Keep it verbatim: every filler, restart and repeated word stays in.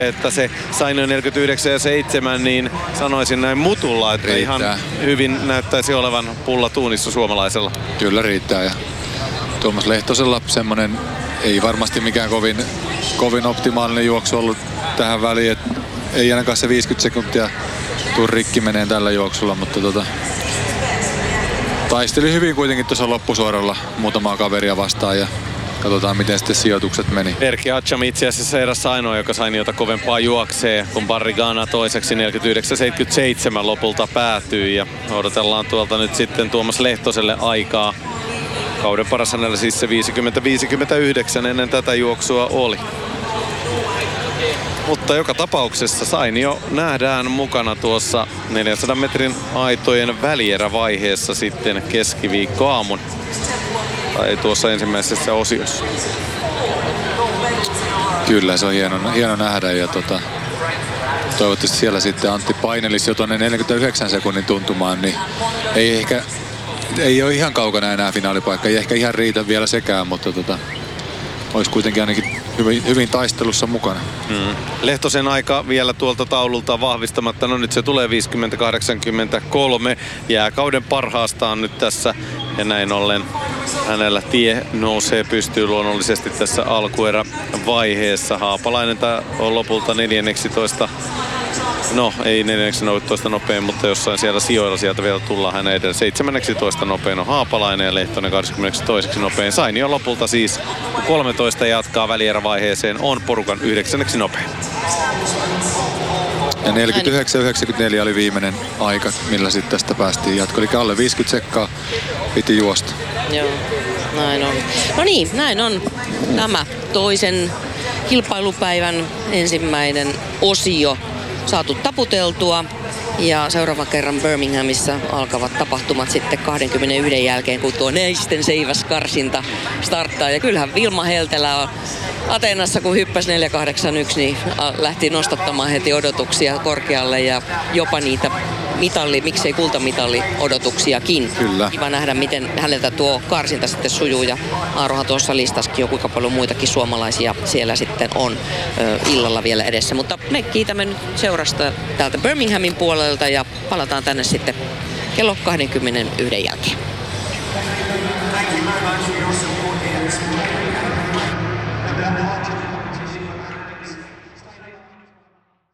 että se Sainio neljäkymmentäyhdeksän ja seitsemän, niin sanoisin näin mutulla, että riittää. Ihan hyvin näyttäisi olevan pulla tuunissa suomalaisella. Kyllä riittää. Ja Tuomas Lehtosella semmonen ei varmasti mikään kovin, kovin optimaalinen juoksu ollut tähän väliin. Et ei ainakaan se viisikymmentä sekuntia tuu rikki menee tällä juoksulla, mutta tota, taisteli hyvin kuitenkin tuossa loppusuoralla muutamaa kaveria vastaan ja katsotaan miten sitten sijoitukset meni. Erkki Hatcham itse asiassa eräs ainoa, joka Sainiota kovempaa juoksee, kun Barrigana toiseksi neljäkymmentäyhdeksän seitsemänkymmentäseitsemän lopulta päätyy. Ja odotellaan tuolta nyt sitten Tuomas Lehtoselle aikaa. Kauden paras hänellä siis se viisikymmentä viisikymmentäyhdeksän ennen tätä juoksua oli. Mutta joka tapauksessa Sainio nähdään mukana tuossa neljänsadan metrin aitojen välierävaiheessa sitten keskiviikkoaamun. Tai tuossa ensimmäisessä osiossa. Kyllä, se on hieno, hieno nähdä ja tota, toivottavasti siellä sitten Antti painelisi jo tuonne neljänkymmenenyhdeksän sekunnin tuntumaan, niin ei ehkä ei ole ihan kaukana enää finaalipaikka, ei ehkä ihan riitä vielä sekään, mutta tota, olisi kuitenkin ainakin hyvin, hyvin taistelussa mukana. Mm. Lehtosen aika vielä tuolta taululta vahvistamatta, no nyt se tulee viisikymmentä kahdeksankymmentäkolme, jää kauden parhaastaan nyt tässä ja näin ollen hänellä tie nousee pystyy luonnollisesti tässä alkuerävaiheessa. Haapalainen on lopulta neljänneksitoista. No, ei neljänneksitoista nopein, mutta jossain siellä sijoilla sieltä vielä tullaan hänen edelleen. seitsemänneksitoista nopein on Haapalainen ja Lehtonen kaksikymmentäkaksi nopein. Sainio lopulta siis, kun kolmetoista jatkaa välierävaiheeseen, on porukan yhdeksänneksi nopein. Ja neljäkymmentäyhdeksän yhdeksänkymmentäneljä oli viimeinen aika, millä sitten tästä päästiin jatkoon. Eli alle viisikymmentä sekkaa piti juosta. Joo, näin on. No niin, näin on tämä toisen kilpailupäivän ensimmäinen osio saatu taputeltua. Ja seuraavan kerran Birminghamissa alkavat tapahtumat sitten kaksikymmentäyksi jälkeen, kun tuo naisten seiväs karsinta starttaa. Ja kyllähän Vilma Heltelä on Ateenassa, kun hyppäsi neljä kahdeksan yksi, niin lähti nostattamaan heti odotuksia korkealle ja jopa niitä mitalli, miksei kultamitalli odotuksiakin. Kyllä. Kiva nähdä, miten häneltä tuo karsinta sitten sujuu. Ja Aarohan tuossa listaskin jo, kuinka paljon muitakin suomalaisia siellä sitten on ö, illalla vielä edessä. Mutta me kiitämme nyt seurasta täältä Birminghamin puolelta ja palataan tänne sitten kello kaksikymmentäyksi jälkeen. Thank you very much for your support here this morning. And then